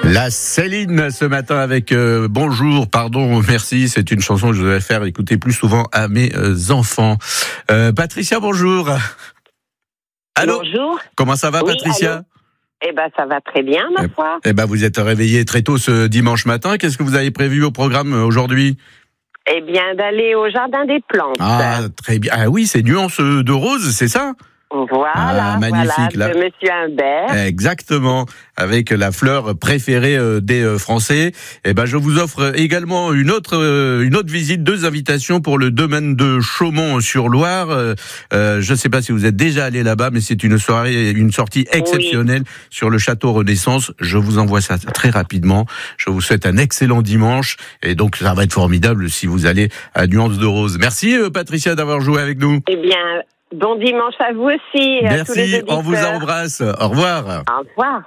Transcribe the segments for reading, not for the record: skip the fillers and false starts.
La Céline ce matin avec Bonjour, pardon, merci. C'est une chanson que je vais faire écouter plus souvent à mes enfants. Patricia, bonjour. Allô. Bonjour. Comment ça va, Patricia? Allô. Eh ben, ça va très bien, ma foi. Eh ben, vous êtes réveillée très tôt ce dimanche matin. Qu'est-ce que vous avez prévu au programme aujourd'hui? Eh bien, d'aller au jardin des plantes. Ah, très bien. Ah oui, c'est Nuances de rose, c'est ça? Voilà, magnifique, voilà, de Monsieur Humbert. Exactement, avec la fleur préférée des Français. Eh ben, je vous offre également une autre visite, 2 invitations pour le domaine de Chaumont-sur-Loire. Je ne sais pas si vous êtes déjà allé là-bas, mais c'est une sortie exceptionnelle sur le château Renaissance. Je vous envoie ça très rapidement. Je vous souhaite un excellent dimanche, et donc ça va être formidable si vous allez à Nuances de rose. Merci Patricia d'avoir joué avec nous. Eh bien, bon dimanche à vous aussi. Merci, à tous les auditeurs. On vous embrasse. Au revoir. Au revoir.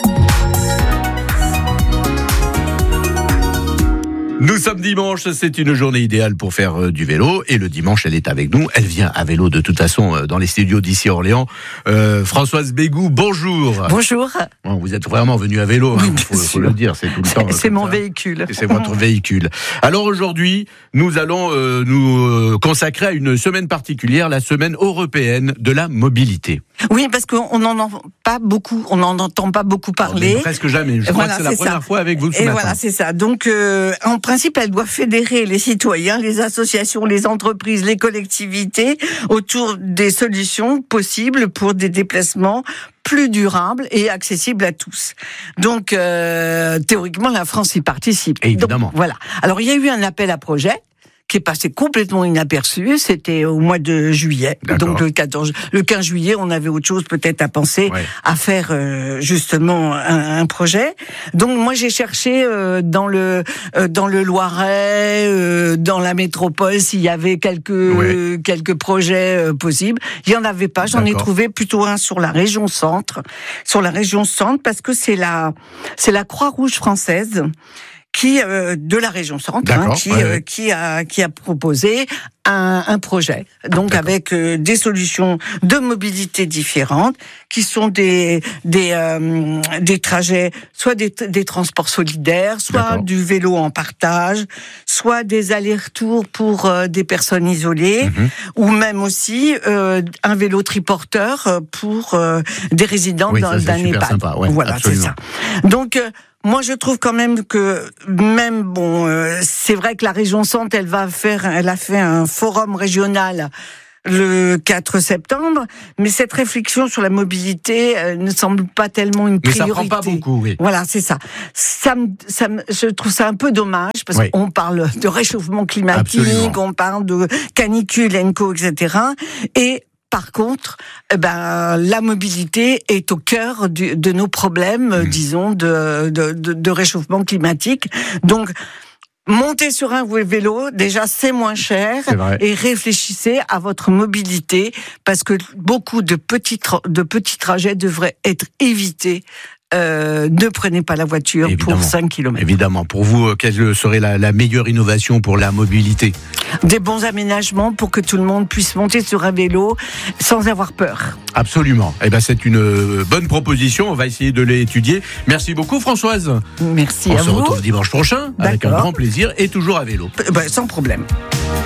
Nous sommes dimanche, c'est une journée idéale pour faire du vélo, et le dimanche elle est avec nous, elle vient à vélo de toute façon dans les studios d'ici Orléans. Françoise Bégou, bonjour. Bonjour. Bon, vous êtes vraiment venue à vélo, Oui, faut le dire, c'est tout le temps. C'est mon véhicule. C'est votre véhicule. Alors aujourd'hui, nous allons nous consacrer à une semaine particulière, la semaine européenne de la mobilité. Oui, parce qu'on n'en entend pas beaucoup, on n'en entend pas beaucoup parler. Presque jamais. Je crois que c'est la première fois avec vous ce matin. Et voilà, c'est ça. Donc, en principe, elle doit fédérer les citoyens, les associations, les entreprises, les collectivités autour des solutions possibles pour des déplacements plus durables et accessibles à tous. Donc, théoriquement, la France y participe. Évidemment. Donc, voilà. Alors, il y a eu un appel à projet qui est passé complètement inaperçu. C'était au mois de juillet. D'accord. Donc le 15 juillet, on avait autre chose peut-être à penser, à faire justement un projet. Donc moi j'ai cherché dans le Loiret, dans la métropole, s'il y avait quelques projets possibles. Il y en avait pas. J'en ai trouvé plutôt un sur la région centre. Sur la région centre, parce que c'est la Croix-Rouge française de la région centre, qui a proposé un projet, donc avec des solutions de mobilité différentes, qui sont des trajets, soit des transports solidaires, soit du vélo en partage, soit des allers-retours pour des personnes isolées, ou même aussi un vélo triporteur pour des résidents d'un EHPAD. Sympa, voilà, absolument. c'est ça. Donc moi, je trouve quand même que c'est vrai que la région Centre, elle a fait un forum régional le 4 septembre, mais cette réflexion sur la mobilité ne semble pas tellement une priorité. Mais ça prend pas beaucoup, oui. Voilà, c'est ça. Je trouve ça un peu dommage, parce qu'on parle de réchauffement climatique, on parle de canicule, ENCO, etc. Et par contre, la mobilité est au cœur de nos problèmes, disons, de réchauffement climatique. Donc, montez sur un vélo, déjà c'est moins cher, et réfléchissez à votre mobilité, parce que beaucoup de petits trajets devraient être évités. Ne prenez pas la voiture pour 5 km. Évidemment. Pour vous, quelle serait la meilleure innovation pour la mobilité? Des bons aménagements pour que tout le monde puisse monter sur un vélo sans avoir peur. Absolument. Eh ben, c'est une bonne proposition. On va essayer de l'étudier. Merci beaucoup, Françoise. Merci à vous. On se retrouve dimanche prochain avec un grand plaisir et toujours à vélo. Sans problème.